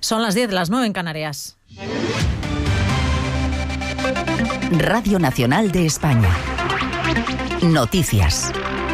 Son las 10, las 9 en Canarias. Radio Nacional de España. Noticias.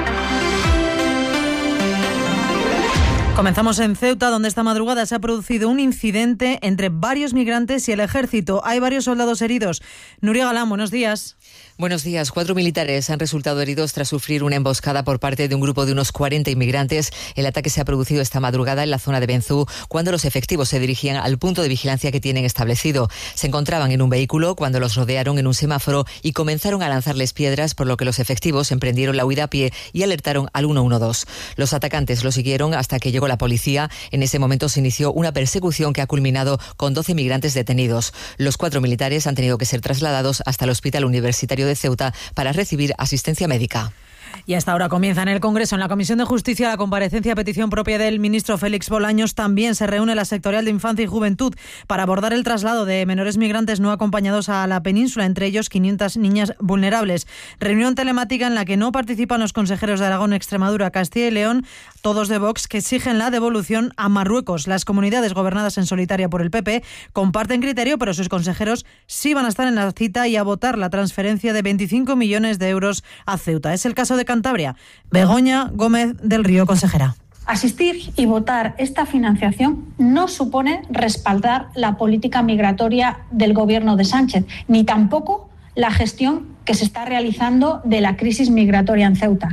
Comenzamos en Ceuta, donde esta madrugada se ha producido un incidente entre varios migrantes y el ejército. Hay varios soldados heridos. Nuria Galán, buenos días. Buenos días. 4 militares han resultado heridos tras sufrir una emboscada por parte de un grupo de unos 40 inmigrantes. El ataque se ha producido esta madrugada en la zona de Benzú, cuando los efectivos se dirigían al punto de vigilancia que tienen establecido. Se encontraban en un vehículo cuando los rodearon en un semáforo y comenzaron a lanzarles piedras, por lo que los efectivos emprendieron la huida a pie y alertaron al 112. Los atacantes lo siguieron hasta que llegó la policía. En ese momento se inició una persecución que ha culminado con 12 migrantes detenidos. Los 4 militares han tenido que ser trasladados hasta el Hospital Universitario de Ceuta para recibir asistencia médica. Y hasta ahora comienza en el Congreso, en la Comisión de Justicia, la comparecencia a petición propia del ministro Félix Bolaños. También se reúne la sectorial de Infancia y Juventud para abordar el traslado de menores migrantes no acompañados a la península, entre ellos 500 niñas vulnerables. Reunión telemática en la que no participan los consejeros de Aragón, Extremadura, Castilla y León, todos de Vox, que exigen la devolución a Marruecos. Las comunidades gobernadas en solitaria por el PP comparten criterio, pero sus consejeros sí van a estar en la cita y a votar la transferencia de 25 millones de euros a Ceuta. Es el caso de Cantabria. Begoña Gómez del Río, consejera. Asistir y votar esta financiación no supone respaldar la política migratoria del gobierno de Sánchez, ni tampoco la gestión que se está realizando de la crisis migratoria en Ceuta.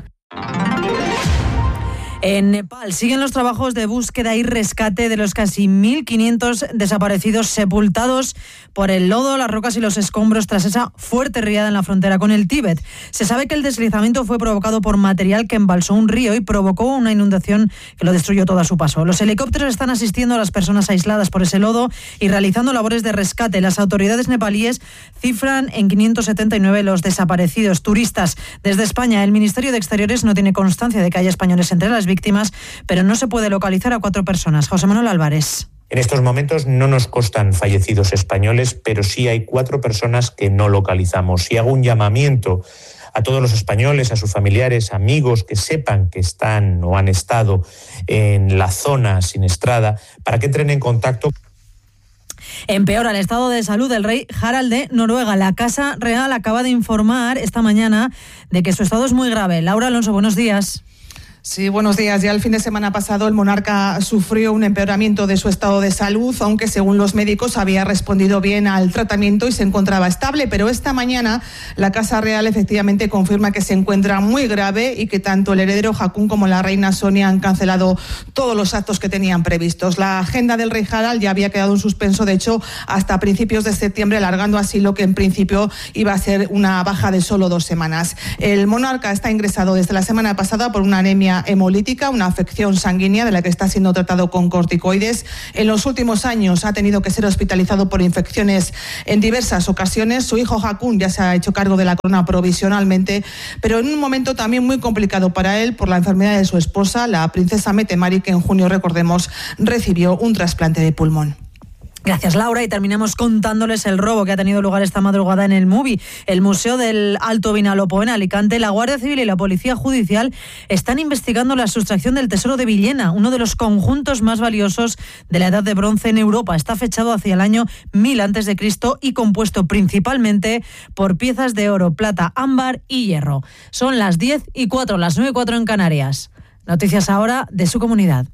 En Nepal siguen los trabajos de búsqueda y rescate de los casi 1.500 desaparecidos sepultados por el lodo, las rocas y los escombros tras esa fuerte riada en la frontera con el Tíbet. Se sabe que el deslizamiento fue provocado por material que embalsó un río y provocó una inundación que lo destruyó todo a su paso. Los helicópteros están asistiendo a las personas aisladas por ese lodo y realizando labores de rescate. Las autoridades nepalíes cifran en 579 los desaparecidos. Turistas desde España, el Ministerio de Exteriores no tiene constancia de que haya españoles entre las víctimas, pero no se puede localizar a 4 personas. José Manuel Álvarez. En estos momentos no nos constan fallecidos españoles, pero sí hay 4 personas que no localizamos. Y hago un llamamiento a todos los españoles, a sus familiares, amigos que sepan que están o han estado en la zona siniestrada para que entren en contacto. Empeora el estado de salud del rey Harald de Noruega. La Casa Real acaba de informar esta mañana de que su estado es muy grave. Laura Alonso, buenos días. Sí, buenos días. Ya el fin de semana pasado el monarca sufrió un empeoramiento de su estado de salud, aunque según los médicos había respondido bien al tratamiento y se encontraba estable. Pero esta mañana la Casa Real efectivamente confirma que se encuentra muy grave y que tanto el heredero Haakon como la reina Sonia han cancelado todos los actos que tenían previstos. La agenda del rey Harald ya había quedado en suspenso, de hecho, hasta principios de septiembre, alargando así lo que en principio iba a ser una baja de solo 2 semanas. El monarca está ingresado desde la semana pasada por una anemia hemolítica, una afección sanguínea de la que está siendo tratado con corticoides. En los últimos años ha tenido que ser hospitalizado por infecciones en diversas ocasiones. Su hijo Haakon ya se ha hecho cargo de la corona provisionalmente, pero en un momento también muy complicado para él por la enfermedad de su esposa, la princesa Mette-Marit, que en junio, recordemos, recibió un trasplante de pulmón. Gracias, Laura. Y terminamos contándoles el robo que ha tenido lugar esta madrugada en el MUBI, el Museo del Alto Vinalopó en Alicante. La Guardia Civil y la Policía Judicial están investigando la sustracción del Tesoro de Villena, uno de los conjuntos más valiosos de la Edad de Bronce en Europa. Está fechado hacia el año 1000 a.C. y compuesto principalmente por piezas de oro, plata, ámbar y hierro. Son las 10:04, las 9:04 en Canarias. Noticias ahora de su comunidad.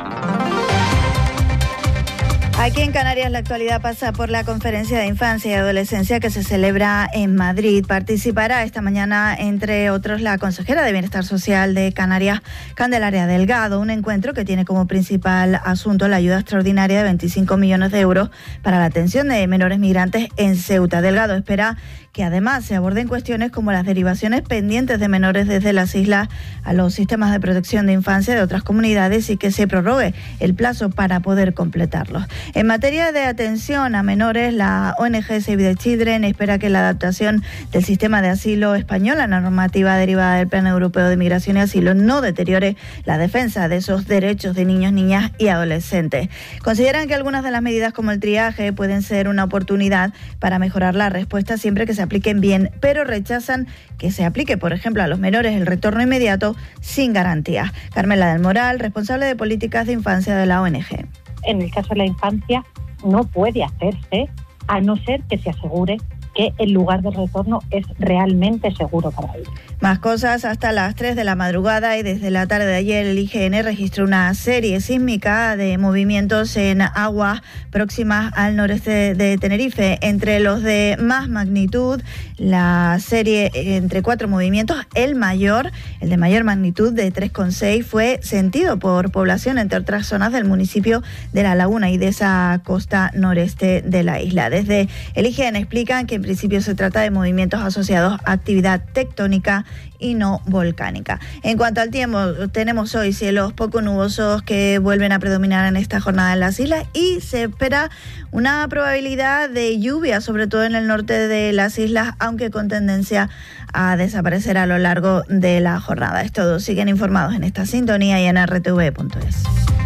Aquí en Canarias la actualidad pasa por la Conferencia de Infancia y Adolescencia que se celebra en Madrid. Participará esta mañana, entre otros, la consejera de Bienestar Social de Canarias, Candelaria Delgado. Un encuentro que tiene como principal asunto la ayuda extraordinaria de 25 millones de euros para la atención de menores migrantes en Ceuta. Delgado espera que además se aborden cuestiones como las derivaciones pendientes de menores desde las islas a los sistemas de protección de infancia de otras comunidades y que se prorrogue el plazo para poder completarlos. En materia de atención a menores, la ONG Save the Children espera que la adaptación del sistema de asilo español a la normativa derivada del Plan Europeo de Migración y Asilo no deteriore la defensa de esos derechos de niños, niñas y adolescentes. Consideran que algunas de las medidas como el triaje pueden ser una oportunidad para mejorar la respuesta siempre que se apliquen bien, pero rechazan que se aplique, por ejemplo, a los menores el retorno inmediato sin garantía. Carmela del Moral, responsable de políticas de infancia de la ONG. En el caso de la infancia, no puede hacerse a no ser que se asegure que el lugar de retorno es realmente seguro para ellos. Más cosas hasta las 3 de la madrugada y desde la tarde de ayer el IGN registró una serie sísmica de movimientos en aguas próximas al noreste de Tenerife. Entre los de más magnitud, la serie entre 4 movimientos, el de mayor magnitud de 3,6 fue sentido por población, entre otras zonas del municipio de La Laguna y de esa costa noreste de la isla. Desde el IGN explican que en principio se trata de movimientos asociados a actividad tectónica y no volcánica. En cuanto al tiempo, tenemos hoy cielos poco nubosos que vuelven a predominar en esta jornada en las islas y se espera una probabilidad de lluvia, sobre todo en el norte de las islas, aunque con tendencia a desaparecer a lo largo de la jornada. Es todo. Siguen informados en esta sintonía y en rtv.es.